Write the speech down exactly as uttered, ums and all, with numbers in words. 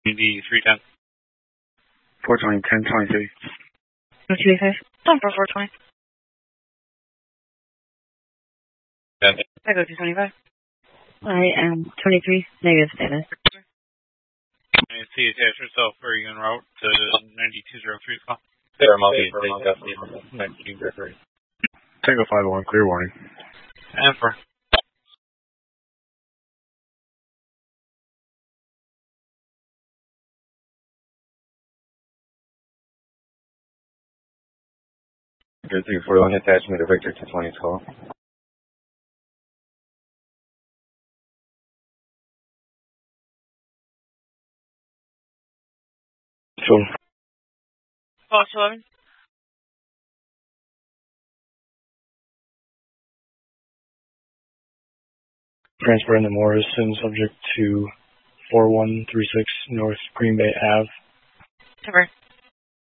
Indy three ten. four twenty, ten twenty-three. two eighty-five. Time for four twenty. ten. I go two twenty-five. I am twenty-three, negative status. I see attach yourself for you en route to ninety-two oh three call. There, Multi, nineteen oh three. Tango five one, clear warning. And for. Good three forty-one, attachment to Victor two twenty call. Phone. Fox eleven. Transfer in the Morrison, subject to four one three six North Green Bay Ave. Cover.